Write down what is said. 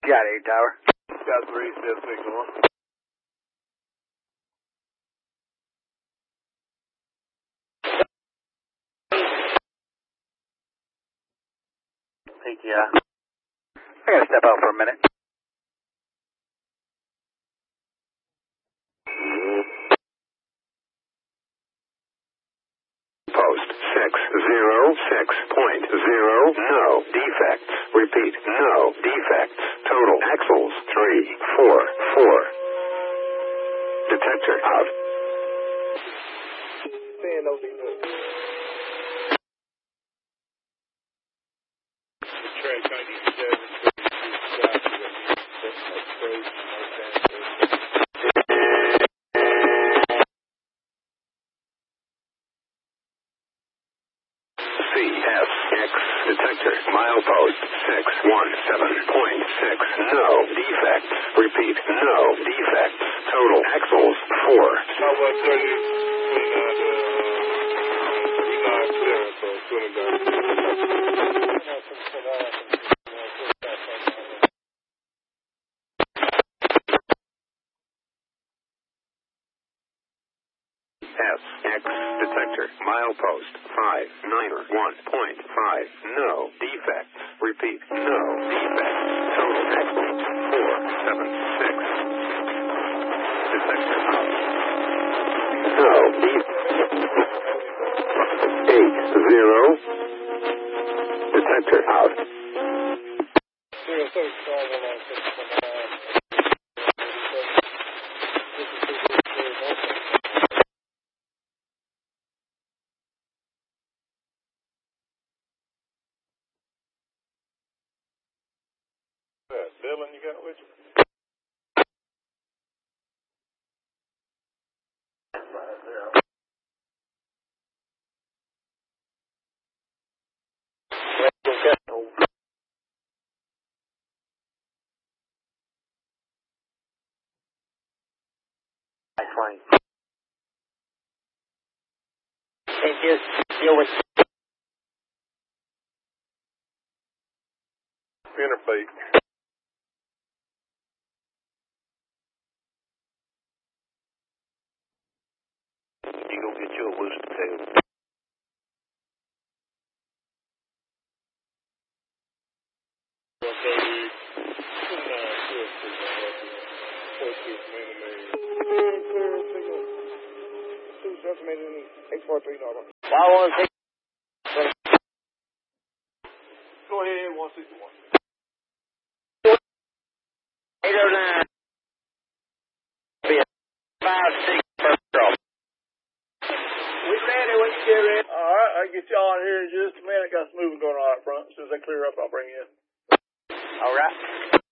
Got 8 tower. Got 3, still signal. PTI. I gotta step out for a minute. Post 606.0. No defects. Repeat. No defects. Total axles 344. Detector out. Seeing those things. Track 97. CSX detector milepost 617.6. No defects. Repeat. No defects. Total axles 4. How about 30? 29, SX detector milepost 591.5. No defects. Repeat. No defects. Total axles 476. Detector out. No defects. 80. Detector out. Dylan, you got with you? And just deal with Interface. you go get you a booster tail. Why was it? Go ahead, 161. 809. Be a 5-6 first cross. We ready when you get ready. Alright, I'll get y'all in here in just a minute. Got some moving going on out front. As soon as I clear up, I'll bring you in. All right.